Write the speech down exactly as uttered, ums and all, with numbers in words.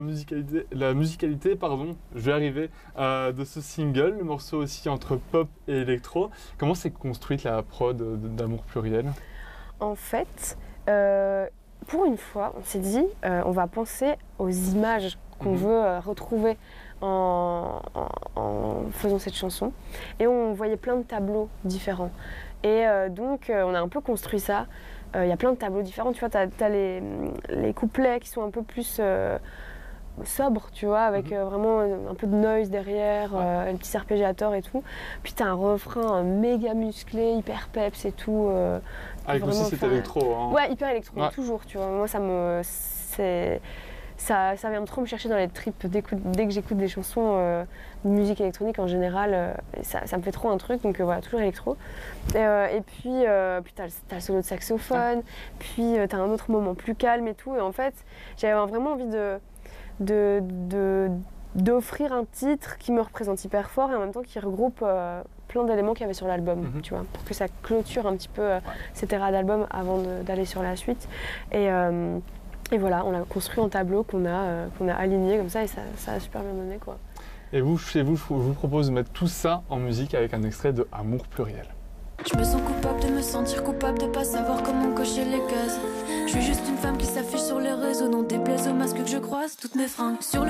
Musicalité, la musicalité, pardon, je vais arriver, euh, de ce single, le morceau aussi entre pop et électro. Comment s'est construite la prod d'Amour Pluriel? En fait, euh, pour une fois, on s'est dit, euh, on va penser aux images qu'on mmh. veut euh, retrouver en, en, en faisant cette chanson. Et on voyait plein de tableaux différents. Et euh, donc, euh, on a un peu construit ça. Il euh, y a plein de tableaux différents. Tu vois, tu as les, les couplets qui sont un peu plus... Euh, sobre, tu vois, avec euh, vraiment un peu de noise derrière, ouais. euh, un petit arpégiateur et tout. Puis t'as un refrain méga musclé, hyper peps et tout. Euh, Avec aussi cet électro. Hein. Ouais, hyper électro, ouais. toujours, tu vois. Moi, ça me... c'est... Ça, ça vient trop me chercher dans les tripes. Dès que j'écoute des chansons euh, de musique électronique en général, euh, ça, ça me fait trop un truc, donc euh, voilà, toujours électro. Et, euh, et puis, euh, puis t'as le solo de saxophone, ouais. puis euh, t'as un autre moment plus calme et tout. Et en fait, j'avais vraiment envie de... de, de, d'offrir un titre qui me représente hyper fort et en même temps qui regroupe euh, plein d'éléments qu'il y avait sur l'album, mm-hmm. tu vois, pour que ça clôture un petit peu euh, ouais. cette ère d'album avant de, d'aller sur la suite. Et, euh, et voilà, on l'a construit en tableau qu'on a, euh, qu'on a aligné comme ça et ça, ça a super bien donné, quoi. Et vous, chez vous, je vous propose de mettre tout ça en musique avec un extrait de Amour Pluriel. Je me sens coupable de me sentir coupable de pas savoir comment cocher les cases. Je suis juste une femme qui s'affiche sur les réseaux, non déplaise aux masques que je croise, toutes mes fringues sur le